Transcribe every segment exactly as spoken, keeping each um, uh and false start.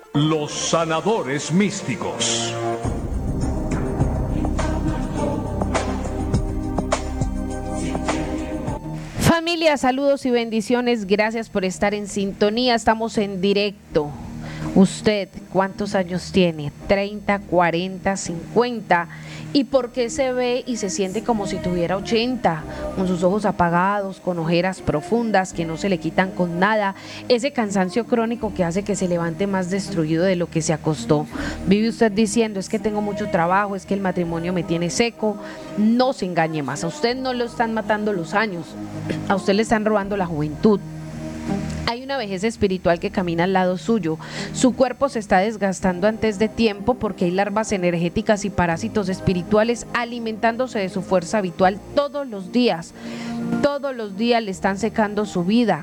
Los sanadores místicos. Familia, saludos y bendiciones. Gracias por estar en sintonía. Estamos en directo. ¿Usted cuántos años tiene? ¿treinta, cuarenta, cincuenta? ¿Y por qué se ve y se siente como si tuviera ochenta? Con sus ojos apagados, con ojeras profundas que no se le quitan con nada. Ese cansancio crónico que hace que se levante más destruido de lo que se acostó. Vive usted diciendo, es que tengo mucho trabajo, es que el matrimonio me tiene seco. No se engañe más. A usted no lo están matando los años. A usted le están robando la juventud. Hay una vejez espiritual que camina al lado suyo. Su cuerpo se está desgastando antes de tiempo porque hay larvas energéticas y parásitos espirituales alimentándose de su fuerza habitual todos los días. Todos los días le están secando su vida.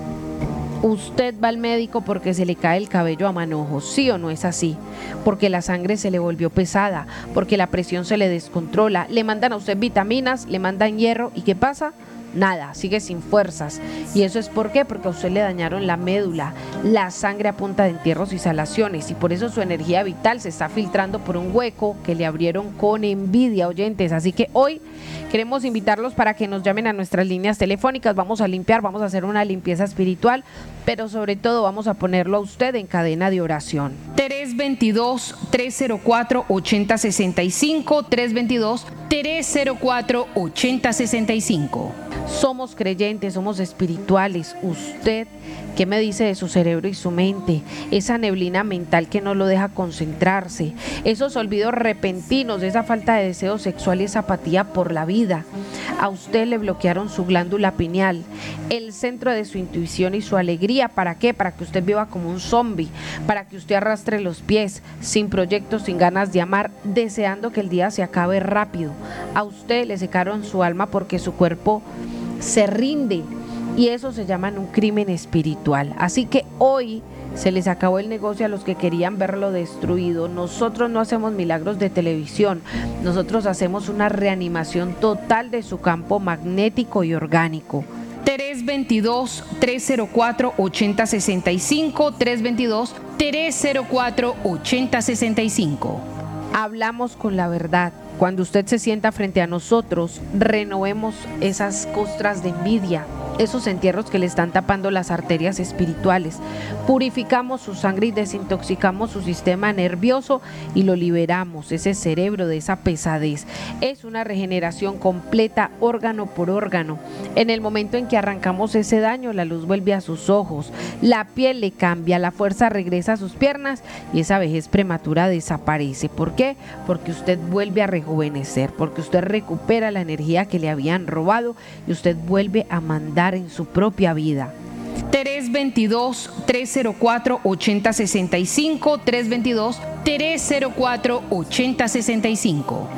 Usted va al médico porque se le cae el cabello a manojos, ¿sí o no es así? Porque la sangre se le volvió pesada, porque la presión se le descontrola, le mandan a usted vitaminas, le mandan hierro, ¿y qué pasa? Nada, sigue sin fuerzas. ¿Y eso es por qué? Porque a usted le dañaron la médula, la sangre a punta de entierros y salaciones, y por eso su energía vital se está filtrando por un hueco que le abrieron con envidia, oyentes. Así que hoy queremos invitarlos para que nos llamen a nuestras líneas telefónicas. Vamos a limpiar, vamos a hacer una limpieza espiritual, pero sobre todo vamos a ponerlo a usted en cadena de oración. tres veintidós, tres cero cuatro, ochenta sesenta y cinco, tres veintidós, tres cero cuatro, ochenta sesenta y cinco. Somos creyentes, somos espirituales. ¿Usted qué me dice de su cerebro y su mente? Esa neblina mental que no lo deja concentrarse, esos olvidos repentinos, esa falta de deseo sexual y esa apatía por la vida. A usted le bloquearon su glándula pineal, el centro de su intuición y su alegría. ¿Para qué? Para que usted viva como un zombie, para que usted arrastre los pies, sin proyectos, sin ganas de amar, deseando que el día se acabe rápido. A usted le secaron su alma porque su cuerpo se rinde, y eso se llama un crimen espiritual. Así que hoy se les acabó el negocio a los que querían verlo destruido. Nosotros no hacemos milagros de televisión, nosotros hacemos una reanimación total de su campo magnético y orgánico. tres veintidós, tres cero cuatro, ochenta sesenta y cinco, tres veintidós, tres cero cuatro, ochenta sesenta y cinco. Hablamos con la verdad. Cuando usted se sienta frente a nosotros, renovemos esas costras de envidia, esos entierros que le están tapando las arterias espirituales. Purificamos su sangre y desintoxicamos su sistema nervioso y lo liberamos, ese cerebro de esa pesadez. Es una regeneración completa, órgano por órgano. En el momento en que arrancamos ese daño, la luz vuelve a sus ojos, la piel le cambia, la fuerza regresa a sus piernas y esa vejez prematura desaparece. ¿Por qué? Porque usted vuelve a rejuvenecer, porque usted recupera la energía que le habían robado y usted vuelve a mandar en su propia vida. tres veintidós, tres cero cuatro, ochenta sesenta y cinco, tres veintidós, tres cero cuatro, ochenta sesenta y cinco.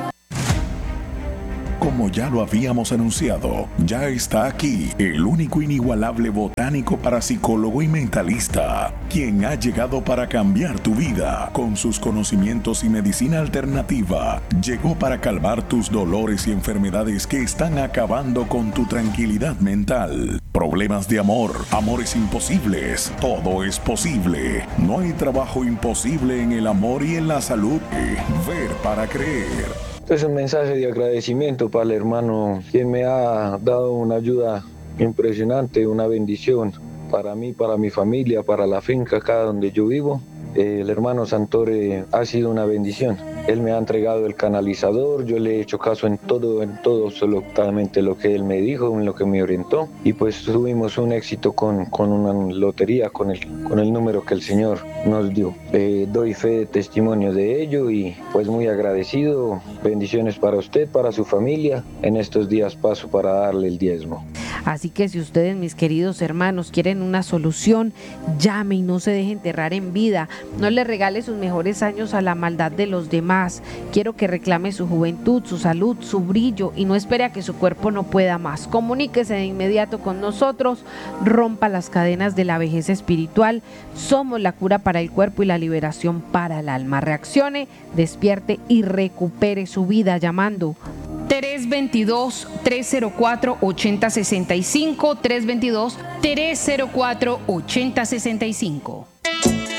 Como ya lo habíamos anunciado, ya está aquí el único inigualable botánico parapsicólogo y mentalista, quien ha llegado para cambiar tu vida. Con sus conocimientos y medicina alternativa, llegó para calmar tus dolores y enfermedades que están acabando con tu tranquilidad mental. Problemas de amor, amores imposibles, todo es posible. No hay trabajo imposible en el amor y en la salud. Ver para creer. Es un mensaje de agradecimiento para el hermano, quien me ha dado una ayuda impresionante, una bendición para mí, para mi familia, para la finca acá donde yo vivo. El hermano Santore ha sido una bendición. Él me ha entregado el canalizador, yo le he hecho caso en todo, en todo absolutamente lo que él me dijo, en lo que me orientó, y pues tuvimos un éxito con, con una lotería, con el, con el número que el Señor nos dio. Eh, doy fe de testimonio de ello y pues muy agradecido. Bendiciones para usted, para su familia. En estos días paso para darle el diezmo. Así que si ustedes, mis queridos hermanos, quieren una solución, llame y no se deje enterrar en vida. No le regale sus mejores años a la maldad de los demás. Quiero que reclame su juventud, su salud, su brillo y no espere a que su cuerpo no pueda más. Comuníquese de inmediato con nosotros, rompa las cadenas de la vejez espiritual. Somos la cura para el cuerpo y la liberación para el alma. Reaccione, despierte y recupere su vida llamando tres veintidós, tres cero cuatro, ochenta sesenta y cinco, tres veintidós, tres cero cuatro, ochenta sesenta y cinco.